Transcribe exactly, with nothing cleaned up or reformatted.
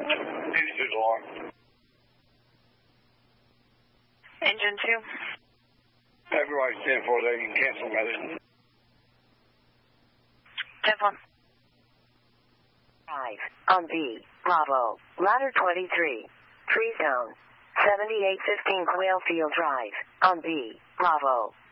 Engine alarm. Engine two. Everybody stand for they can cancel that. ten four. Five on B, Bravo, ladder twenty-three, free zone, seventy-eight fifteen Quail Field Drive, on B, Bravo.